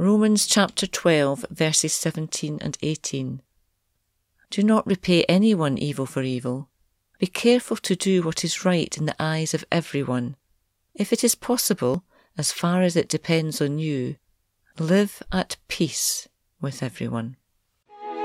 Romans chapter 12, verses 17 and 18. Do not repay anyone evil for evil. Be careful to do what is right in the eyes of everyone. If it is possible, as far as it depends on you, live at peace with everyone.